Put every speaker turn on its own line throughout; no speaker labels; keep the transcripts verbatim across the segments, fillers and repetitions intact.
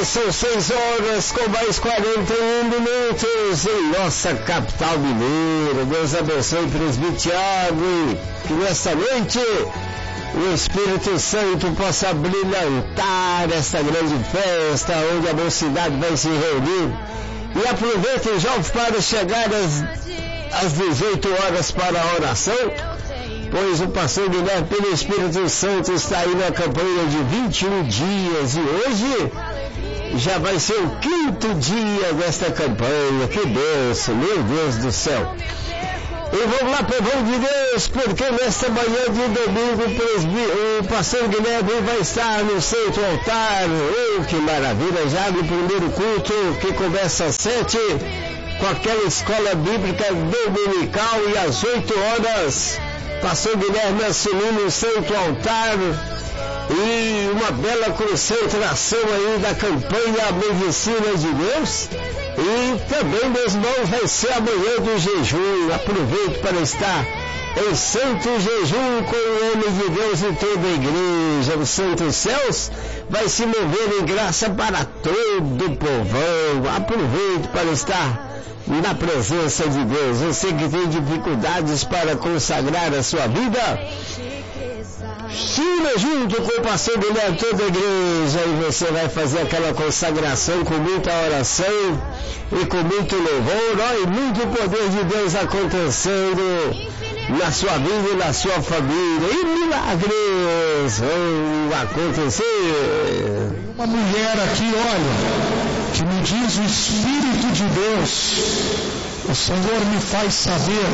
são seis horas com mais quarenta e um minutos em nossa capital mineira. Deus abençoe o presbítero Tiago e que nesta noite o Espírito Santo possa brilhantar esta grande festa onde a mocidade vai se reunir. E aproveitem já para chegar às, às dezoito horas para a oração, pois o pastor Guilherme, pelo Espírito Santo, está aí na campanha de vinte e um dias e hoje já vai ser o quinto dia desta campanha. Que bênção, meu Deus do céu! E vamos lá, povo de Deus, porque nesta manhã de domingo o pastor Guilherme vai estar no centro altar. Oh, que maravilha! Já no primeiro culto, que começa às sete, com aquela escola bíblica dominical, e às oito horas, pastor Guilherme assumindo o centro altar e uma bela concentração aí da campanha Medicina de Deus. E também, meus irmãos, vai ser amanhã do jejum. Aproveite para estar em santo jejum com o homem de Deus e toda a igreja. Os santos céus vai se mover em graça para todo o povão. Aproveite para estar na presença de Deus. Você que tem dificuldades para consagrar a sua vida, siga junto com o pastor Guilherme, toda a igreja, e você vai fazer aquela consagração com muita oração e com muito louvor, ó, e muito poder de Deus acontecendo na sua vida e na sua família, e milagres vão acontecer.
Uma mulher aqui, olha, que me diz o Espírito de Deus, o Senhor me faz saber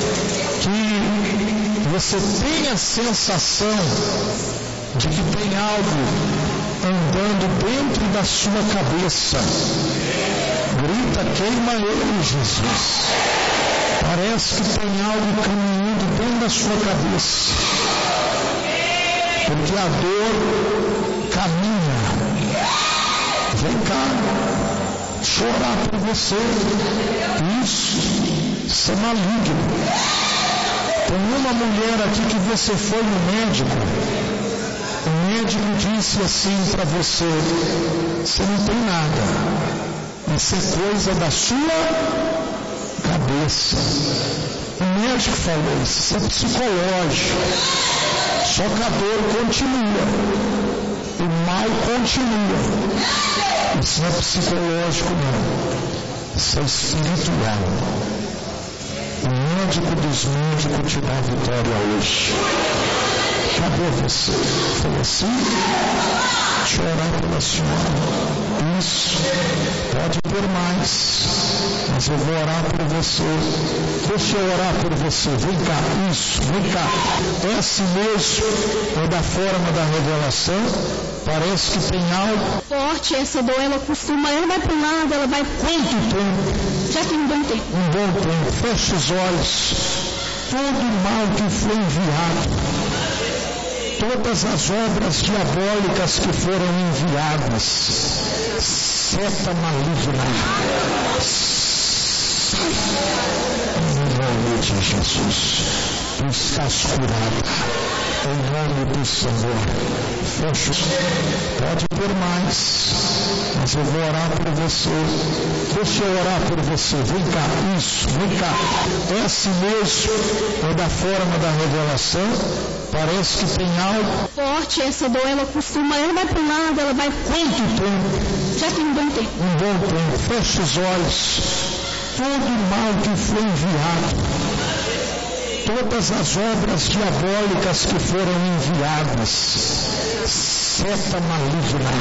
que você tem a sensação de que tem algo andando dentro da sua cabeça. Grita, queima ele, Jesus. Parece que tem algo caminhando dentro da sua cabeça. Porque a dor caminha. Vem cá, chorar por você. Isso, isso é maligno. Tem uma mulher aqui que você foi no médico. O médico disse assim para você: você não tem nada. Isso é coisa da sua cabeça. O médico falou isso, isso é psicológico. Só que a dor continua. O mal continua. Isso não é psicológico, não. Isso é espiritual. O médico dos médicos te dá vitória hoje. Cadê você? Foi assim? Deixa eu orar pela senhora. Isso. Pode ter mais. Mas eu vou orar por você. Deixa eu orar por você. Vem cá. Isso. Vem cá. É assim mesmo. É da forma da revelação. Parece que tem algo
forte. Essa dor, ela costuma, ela vai para um lado, ela vai.
Quanto tempo?
Já tem um bom tempo.
Um bom tempo. Feche os olhos. Todo mal que foi enviado, todas as obras diabólicas que foram enviadas, seta maligna, sai. Em nome de Jesus, tu estás curada. Em nome do Senhor, fecha. Pode ter mais, mas eu vou orar por você. Deixa eu orar por você. Vem cá, isso, vem cá. É assim mesmo, é da forma da revelação. Parece que tem algo
forte. Essa dor, ela costuma, ela vai para um lado, ela vai.
Quanto tempo?
Já tem um bom tempo.
Um bom tempo. Feche os olhos. Todo mal que foi enviado, todas as obras diabólicas que foram enviadas, seta maligna,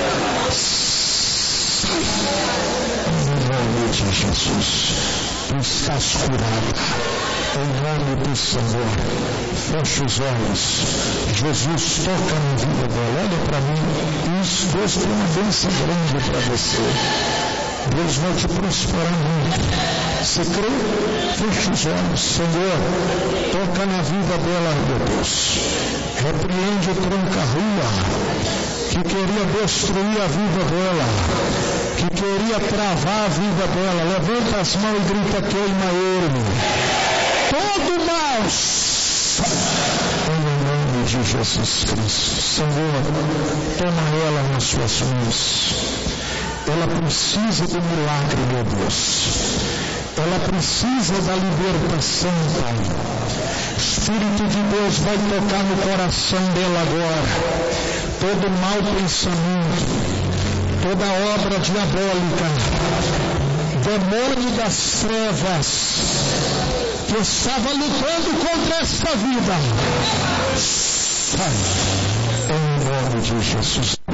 sai. Em nome de Jesus, tu estás curada. Em nome do Senhor, fecha os olhos. Jesus, toca na vida dela. Olha para mim. Isso, Deus tem uma bênção grande para você. Deus vai te prosperar muito. Você crê? Feche os olhos. Senhor, toca na vida dela, meu Deus. Repreende o tranca-rua que queria destruir a vida dela, que queria travar a vida dela. Levanta as mãos e grita, queima ele. Todo mal, em nome de Jesus Cristo. Senhor, toma ela nas suas mãos. ela precisa do milagre, meu Deus. Ela precisa da libertação, Pai. Espírito de Deus vai tocar no coração dela agora. Todo mau pensamento, toda obra diabólica, demônio das trevas, que estava lutando contra esta vida, sai, em nome de Jesus.